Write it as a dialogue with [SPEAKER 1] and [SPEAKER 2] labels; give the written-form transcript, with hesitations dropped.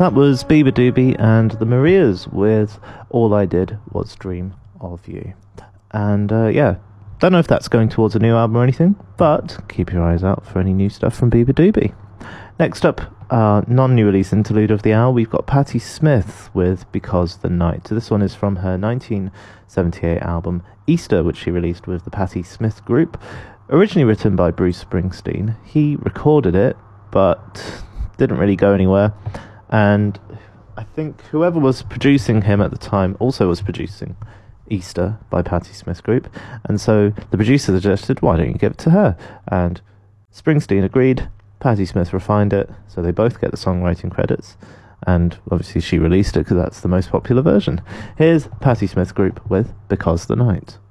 [SPEAKER 1] That was Bieber Doobie and the Marias with All I Did Was Dream of You. And don't know if that's going towards a new album or anything, but keep your eyes out for any new stuff from Bieber Doobie. Next up, non-new release interlude of the hour, we've got Patti Smith with Because the Night. This one is from her 1978 album Easter, which she released with the Patti Smith Group. Originally written by Bruce Springsteen. He recorded it, but didn't really go anywhere. And I think whoever was producing him at the time also was producing Easter by Patti Smith Group. And so the producer suggested, why don't you give it to her? And Springsteen agreed. Patti Smith refined it, so they both get the songwriting credits. And obviously she released it because that's the most popular version. Here's Patti Smith Group with Because the Night.